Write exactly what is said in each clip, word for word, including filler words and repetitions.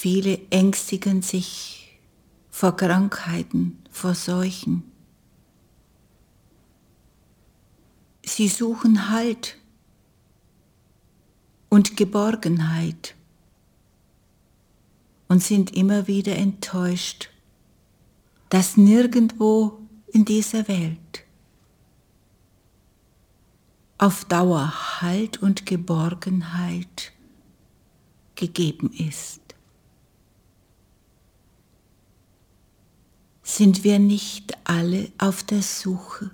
Viele ängstigen sich vor Krankheiten, vor Seuchen. Sie suchen Halt und Geborgenheit und sind immer wieder enttäuscht, dass nirgendwo in dieser Welt auf Dauer Halt und Geborgenheit gegeben ist. Sind wir nicht alle auf der Suche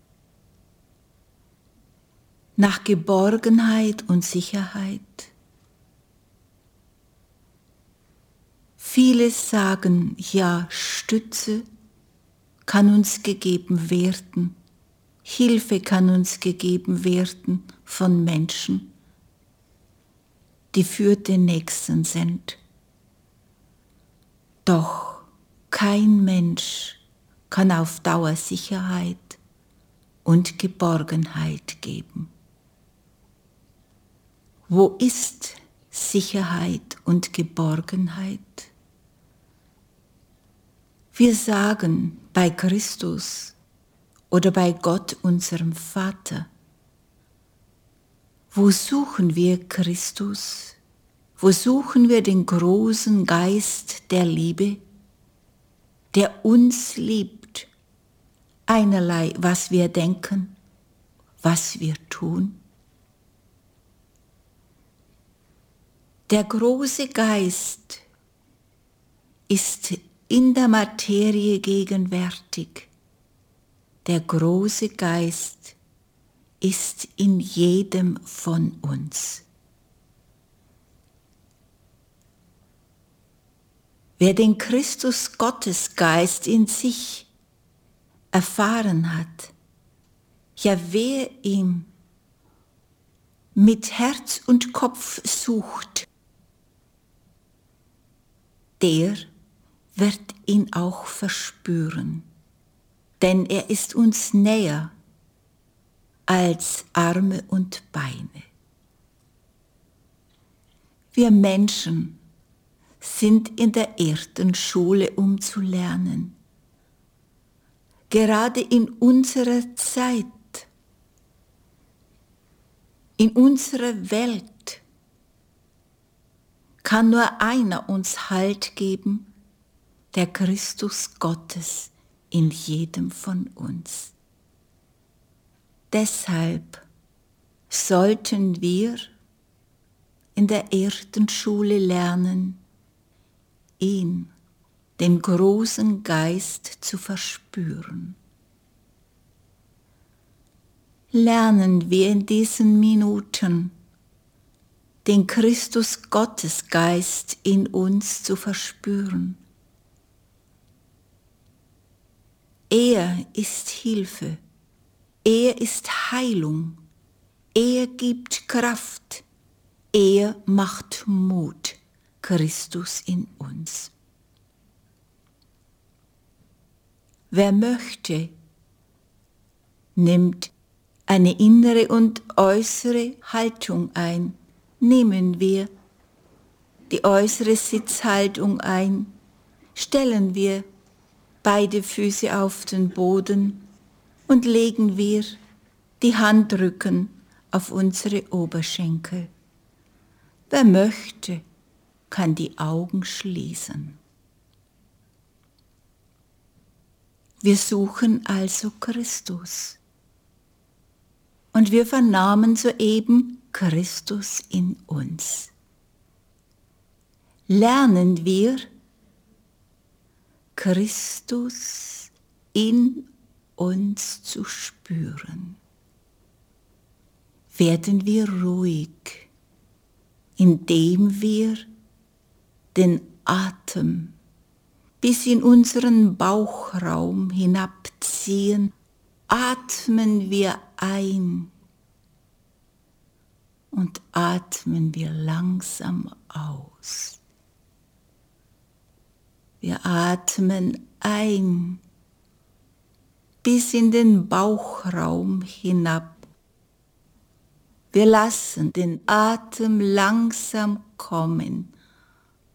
nach Geborgenheit und Sicherheit? Viele sagen, ja, Stütze kann uns gegeben werden, Hilfe kann uns gegeben werden von Menschen, die für den Nächsten sind. Doch kein Mensch kann auf Dauer Sicherheit und Geborgenheit geben. Wo ist Sicherheit und Geborgenheit? Wir sagen bei Christus oder bei Gott, unserem Vater. Wo suchen wir Christus? Wo suchen wir den großen Geist der Liebe, der uns liebt, einerlei, was wir denken, was wir tun? Der große Geist ist in der Materie gegenwärtig. Der große Geist ist in jedem von uns. Wer den Christus Gottesgeist in sich erfahren hat, ja wer ihn mit Herz und Kopf sucht, der wird ihn auch verspüren, denn er ist uns näher als Arme und Beine. Wir Menschen sind in der Erdenschule, um zu lernen. Gerade in unserer Zeit, in unserer Welt, kann nur einer uns Halt geben, der Christus Gottes in jedem von uns. Deshalb sollten wir in der Erdenschule lernen, ihn, den großen Geist, zu verspüren. Lernen wir in diesen Minuten, den Christus Gottesgeist in uns zu verspüren. Er ist Hilfe, er ist Heilung, er gibt Kraft, er macht Mut, Christus in uns. Wer möchte, nimmt eine innere und äußere Haltung ein. Nehmen wir die äußere Sitzhaltung ein, stellen wir beide Füße auf den Boden und legen wir die Handrücken auf unsere Oberschenkel. Wer möchte, kann die Augen schließen. Wir suchen also Christus. Und wir vernahmen soeben Christus in uns. Lernen wir Christus in uns zu spüren. Werden wir ruhig, indem wir den Atem bis in unseren Bauchraum hinabziehen, atmen wir ein und atmen wir langsam aus. Wir atmen ein bis in den Bauchraum hinab. Wir lassen den Atem langsam kommen